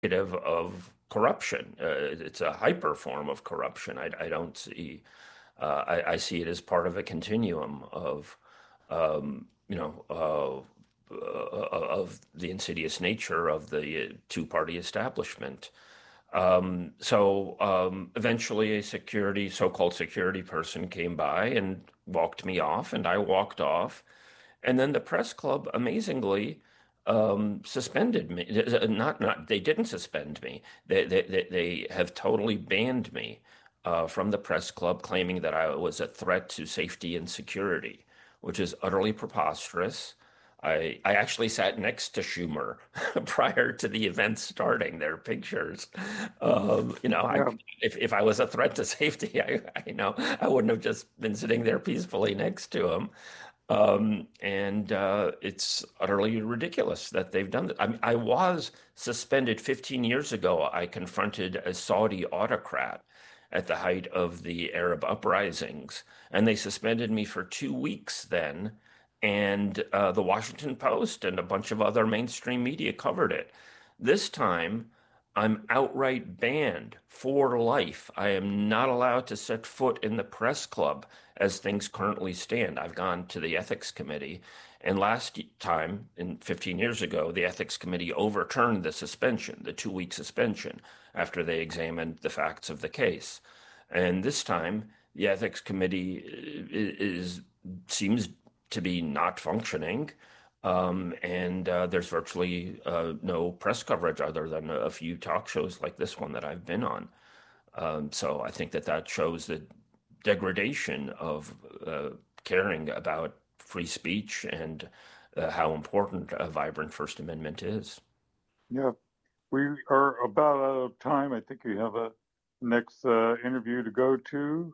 indicative of corruption. It's a hyper form of corruption. I don't see. I see it as part of a continuum of, of the insidious nature of the two-party establishment. Eventually a so-called security person came by and walked me off, and I walked off. And then the press club, amazingly, suspended me. They didn't suspend me. They have totally banned me from the press club, claiming that I was a threat to safety and security, which is utterly preposterous. I actually sat next to Schumer prior to the event starting. There are pictures. Yeah. If I was a threat to safety, I wouldn't have just been sitting there peacefully next to him. And it's utterly ridiculous that they've done that. I was suspended 15 years ago. I confronted a Saudi autocrat at the height of the Arab uprisings, and they suspended me for 2 weeks then. And the Washington Post and a bunch of other mainstream media covered it. This time, I'm outright banned for life. I am not allowed to set foot in the press club as things currently stand. I've gone to the ethics committee, and last time, 15 years ago, the ethics committee overturned the suspension, the 2 week suspension, after they examined the facts of the case. And this time, the ethics committee seems to be not functioning. And there's virtually no press coverage other than a few talk shows like this one that I've been on. So I think that that shows the degradation of caring about free speech and how important a vibrant First Amendment is. Yeah. We are about out of time. I think we have a next interview to go to.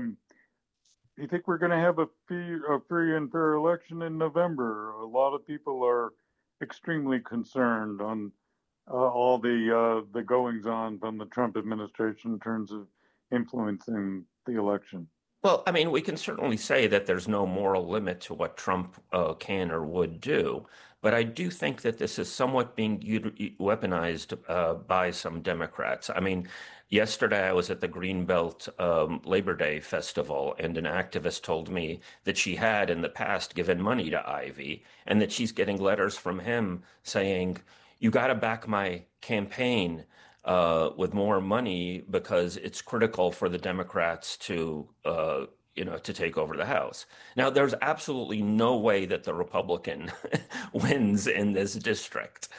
You think we're going to have a free and fair election in November? A lot of people are extremely concerned on all the goings on from the Trump administration in terms of influencing the election. Well, I mean, we can certainly say that there's no moral limit to what Trump can or would do, but I do think that this is somewhat being weaponized by some Democrats. I mean, yesterday I was at the Greenbelt Labor Day Festival, and an activist told me that she had in the past given money to Ivy, and that she's getting letters from him saying, "You got to back my campaign." With more money because it's critical for the Democrats to take over the House. Now, there's absolutely no way that the Republican wins in this district.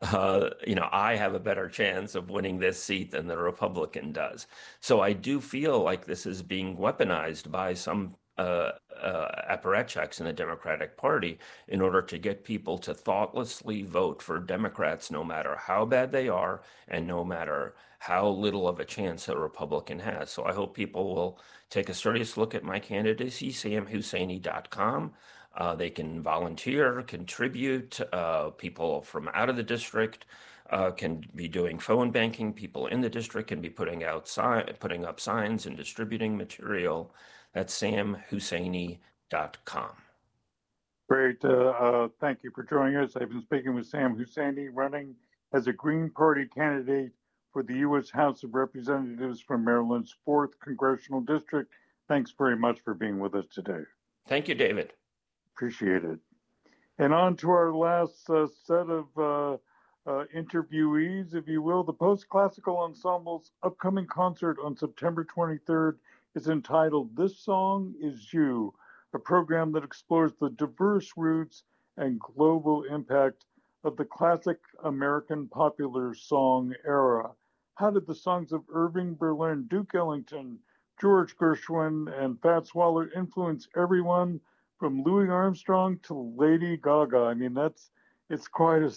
I have a better chance of winning this seat than the Republican does. So I do feel like this is being weaponized by some apparatchiks in the Democratic Party in order to get people to thoughtlessly vote for Democrats, no matter how bad they are and no matter how little of a chance a Republican has. So I hope people will take a serious look at my candidacy, samhusseini.com. They can volunteer, contribute. People from out of the district can be doing phone banking. People in the district can be putting up signs and distributing material. That's samhusseini.com. Great. Thank you for joining us. I've been speaking with Sam Husseini, running as a Green Party candidate for the U.S. House of Representatives from Maryland's 4th Congressional District. Thanks very much for being with us today. Thank you, David. Appreciate it. And on to our last set of interviewees, if you will. The Post Classical Ensemble's upcoming concert on September 23rd is entitled This Song Is You, a program that explores the diverse roots and global impact of the classic American popular song era. How did the songs of Irving Berlin, Duke Ellington, George Gershwin, and Fats Waller influence everyone from Louis Armstrong to Lady Gaga? I mean, it's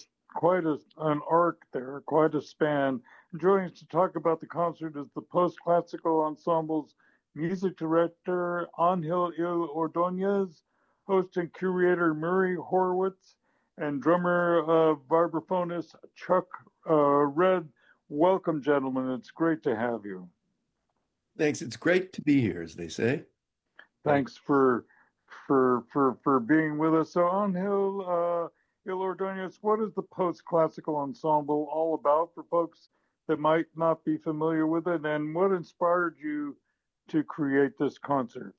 an arc there, quite a span. And joining us to talk about the concert is the Post Classical Ensemble's music director Angel Ordonez, host and curator Murray Horowitz, and drummer vibraphonist Chuck Red. Welcome, gentlemen. It's great to have you. Thanks. It's great to be here, as they say. Thanks for being with us. So, Angel, Il Ordonez, what is the post-classical ensemble all about for folks that might not be familiar with it, and what inspired you to create this concert?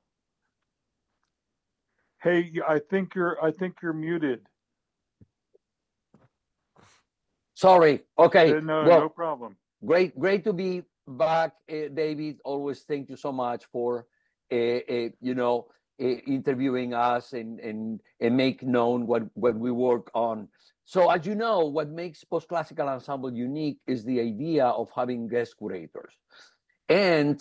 Hey, I think you're muted. Sorry. Okay. No, Well, no problem. great to be back, David. Always thank you so much for, interviewing us and make known what we work on. So as you know, what makes post-classical ensemble unique is the idea of having guest curators. And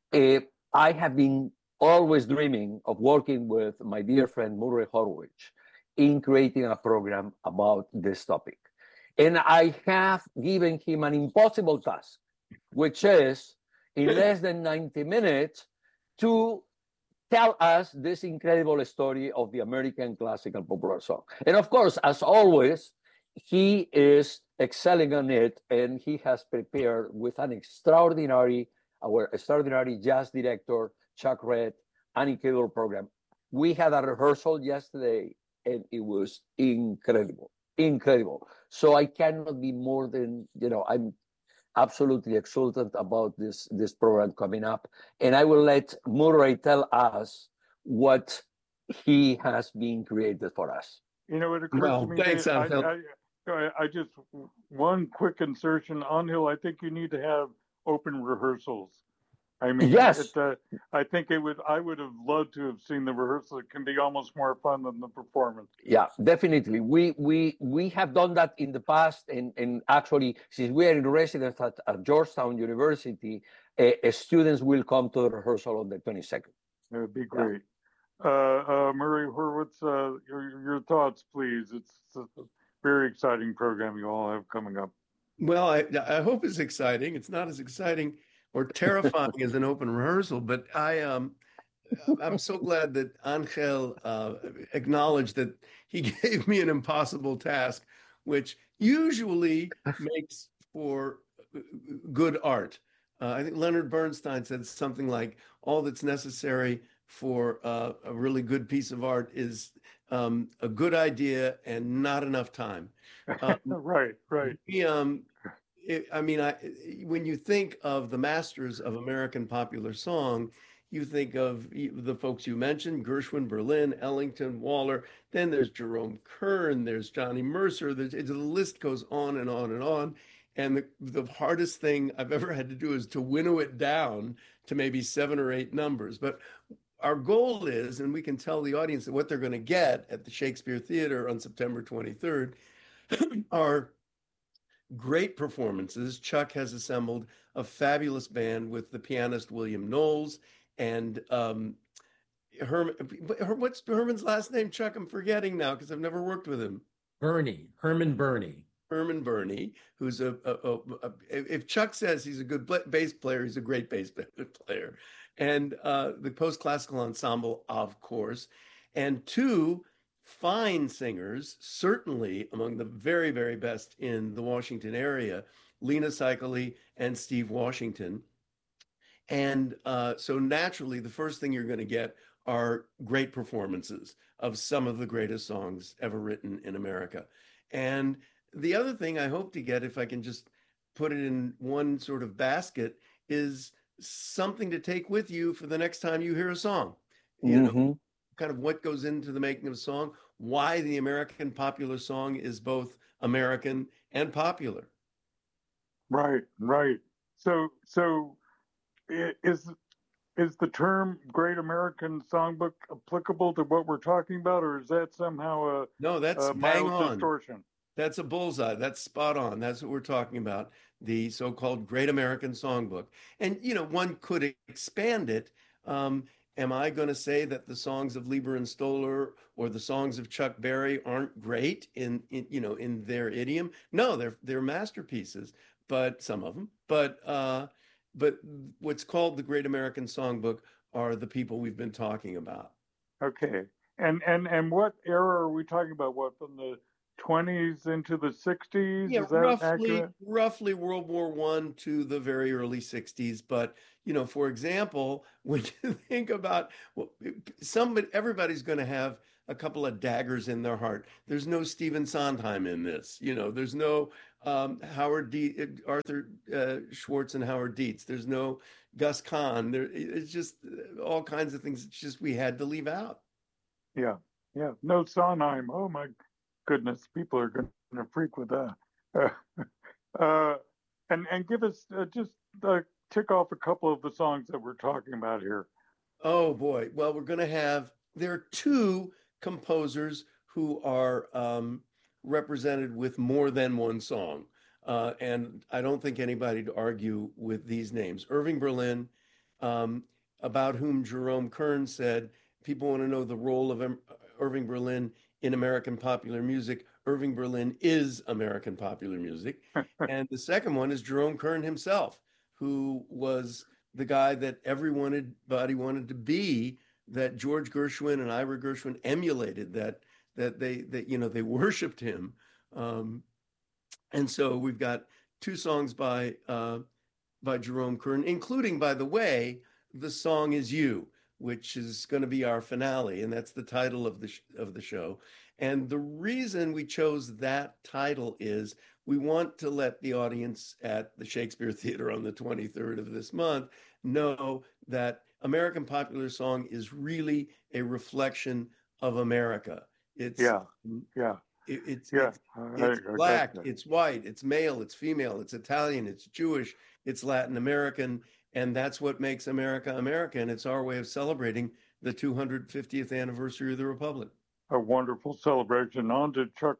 I have been always dreaming of working with my dear friend Murray Horwich in creating a program about this topic. And I have given him an impossible task, which is in less than 90 minutes to tell us this incredible story of the American classical popular song. And of course, as always, he is excelling on it, and he has prepared with our extraordinary jazz director, Chuck Red, an incredible program. We had a rehearsal yesterday, and it was incredible. So I cannot be more than, I'm absolutely exultant about this program coming up. And I will let Murray tell us what he has been created for us. It occurs to me, thanks, Angel. I just, one quick insertion, Angel, I think you need to have open rehearsals. I mean, yes, I think I would have loved to have seen the rehearsal. It can be almost more fun than the performance. Yeah, definitely. We have done that in the past, and actually, since we are in residence at Georgetown University, students will come to the rehearsal on the 22nd. It would be great. Yeah. Murray Horwitz, your thoughts, please. It's a very exciting program you all have coming up. Well, I hope it's exciting. It's not as exciting or terrifying as an open rehearsal, but I'm so glad that Angel acknowledged that he gave me an impossible task, which usually makes for good art. I think Leonard Bernstein said something like, all that's necessary for a really good piece of art is a good idea and not enough time. Right. When you think of the masters of American popular song, you think of the folks you mentioned, Gershwin, Berlin, Ellington, Waller. Then there's Jerome Kern, there's Johnny Mercer. The list goes on and on and on. And the hardest thing I've ever had to do is to winnow it down to maybe 7 or 8 numbers. But our goal is, and we can tell the audience that what they're going to get at the Shakespeare Theater on September 23rd are great performances. Chuck has assembled a fabulous band with the pianist William Knowles and Herman. What's Herman's last name, Chuck? I'm forgetting now because I've never worked with him. Herman Burney. Herman Burney, who's if Chuck says he's a good bass player, he's a great bass player. And the post-classical ensemble, of course, and 2 fine singers, certainly among the very, very best in the Washington area, Lena Cycli and Steve Washington. And so naturally, the first thing you're going to get are great performances of some of the greatest songs ever written in America. And the other thing I hope to get, if I can just put it in one sort of basket, is something to take with you for the next time you hear a song. You know, kind of what goes into the making of a song, why the American popular song is both American and popular. Right. So is the term Great American Songbook applicable to what we're talking about, or is that somehow no, that's a bang mild on. distortion? That's a bullseye. That's spot on. That's what we're talking about, the so-called Great American Songbook. And, one could expand it. Am I going to say that the songs of Leiber and Stoller or the songs of Chuck Berry aren't great in their idiom? No, they're masterpieces, but some of them. But what's called the Great American Songbook are the people we've been talking about. Okay. And what era are we talking about? What, from the 20s into the 60s? Yeah, is that roughly World War I to the very early 60s. But, for example, when you think about everybody's going to have a couple of daggers in their heart. There's no Stephen Sondheim in this. There's no Arthur Schwartz and Howard Dietz. There's no Gus Kahn. It's just all kinds of things. It's just we had to leave out. Yeah, yeah. No Sondheim. Oh my goodness, people are going to freak with that. And give us just tick off a couple of the songs that we're talking about here. Oh boy. Well, there are two composers who are represented with more than one song. And I don't think anybody to argue with these names. Irving Berlin, about whom Jerome Kern said, people want to know the role of Irving Berlin in American popular music. Irving Berlin is American popular music. And the second one is Jerome Kern himself, who was the guy that everybody wanted to be, that George Gershwin and Ira Gershwin emulated, that they worshiped him. And so we've got two songs by Jerome Kern, including, by the way, The Song Is You, which is going to be our finale, and that's the title of the show. And the reason we chose that title is we want to let the audience at the Shakespeare Theater on the 23rd of this month know that American Popular Song is really a reflection of America. It's Black, it's white, it's male, it's female, it's Italian, it's Jewish, it's Latin American, and that's what makes America America. And it's our way of celebrating the 250th anniversary of the Republic. A wonderful celebration. On to Chuck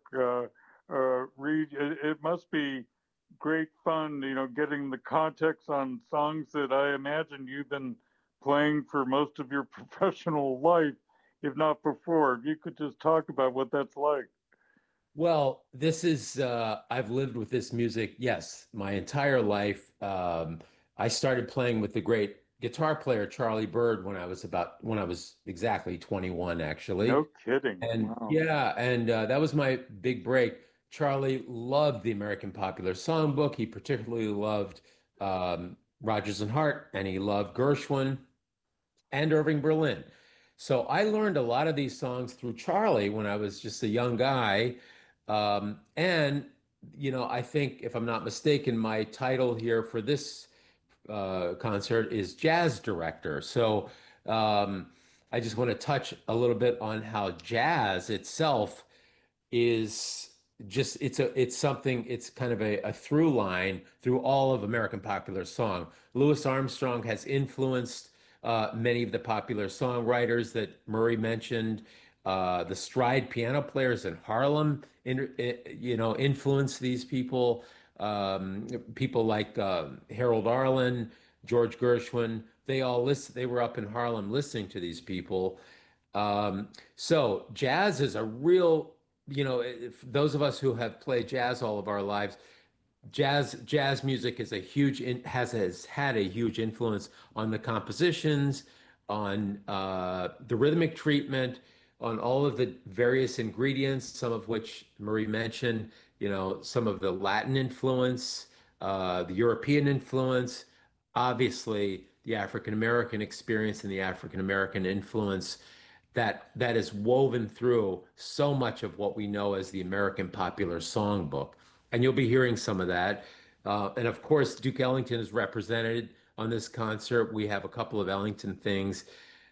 Reed. It must be great fun, getting the context on songs that I imagine you've been playing for most of your professional life, if not before. If you could just talk about what that's like. Well, this is, I've lived with this music, yes, my entire life. I started playing with the great guitar player Charlie Byrd when I was exactly 21, actually. No kidding. And wow. Yeah, and that was my big break. Charlie loved the American Popular Songbook. He particularly loved Rodgers and Hart, and he loved Gershwin and Irving Berlin. So I learned a lot of these songs through Charlie when I was just a young guy. And, I think, if I'm not mistaken, my title here for this concert is Jazz Director. So I just want to touch a little bit on how jazz itself is just, it's something, it's kind of a through line through all of American popular song. Louis Armstrong has influenced many of the popular songwriters that Murray mentioned. The stride piano players in Harlem, influenced these people. People like Harold Arlen, George Gershwin, they were up in Harlem listening to these people. So jazz is a real, those of us who have played jazz all of our lives, jazz music is has had a huge influence on the compositions, on the rhythmic treatment, on all of the various ingredients, some of which Marie mentioned, some of the Latin influence, the European influence, obviously the African American experience and the African American influence that is woven through so much of what we know as the American Popular Songbook. And you'll be hearing some of that. And of course, Duke Ellington is represented on this concert. We have a couple of Ellington things.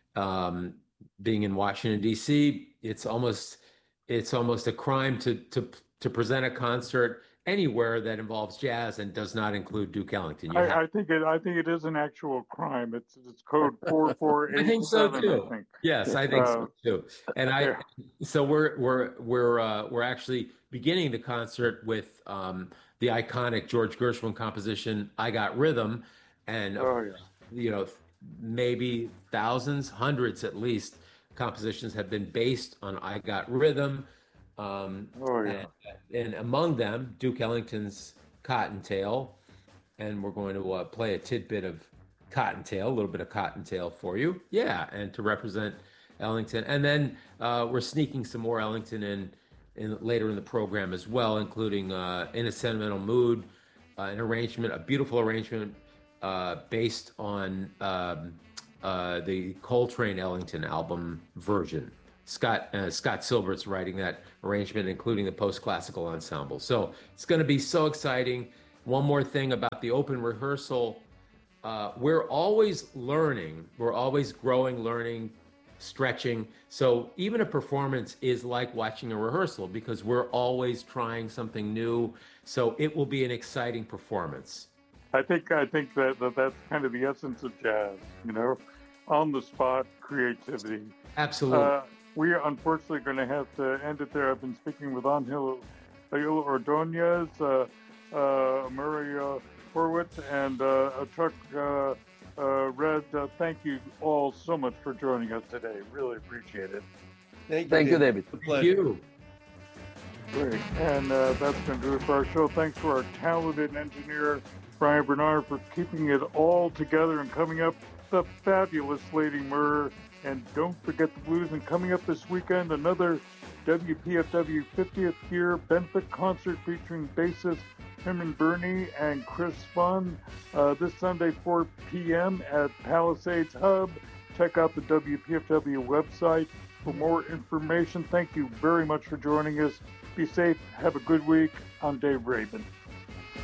Being in Washington, D.C., it's almost a crime to present a concert anywhere that involves jazz and does not include Duke Ellington. I think it is an actual crime. It's code 4487. I think so too. I think. Yes, I think so too. And so we're actually beginning the concert with the iconic George Gershwin composition "I Got Rhythm," and maybe thousands, hundreds at least, compositions have been based on "I Got Rhythm." And among them, Duke Ellington's Cottontail. And we're going to play a tidbit of Cottontail, a little bit of Cottontail for you. Yeah, and to represent Ellington. And then we're sneaking some more Ellington in later in the program as well, including In a Sentimental Mood, a beautiful arrangement based on the Coltrane Ellington album version Scott Silbert's writing that arrangement, including the post-classical ensemble. So it's going to be so exciting. One more thing about the open rehearsal. We're always learning. We're always growing, learning, stretching. So even a performance is like watching a rehearsal because we're always trying something new. So it will be an exciting performance. I think that's kind of the essence of jazz, on the spot creativity. Absolutely. We are unfortunately going to have to end it there. I've been speaking with Angel Ordonez, Murray Horwitz, and Chuck Red. Thank you all so much for joining us today. Really appreciate it. Thank you, David. Thank you. Great. And that's going to do it for our show. Thanks to our talented engineer, Brian Bernard, for keeping it all together and coming up, the fabulous Lady Murr. And don't forget the blues. And coming up this weekend, another WPFW 50th year benefit concert featuring bassist Herman Burney and Chris Fun this Sunday, 4 p.m. at Palisades Hub. Check out the WPFW website for more information. Thank you very much for joining us. Be safe. Have a good week. I'm Dave Rabin.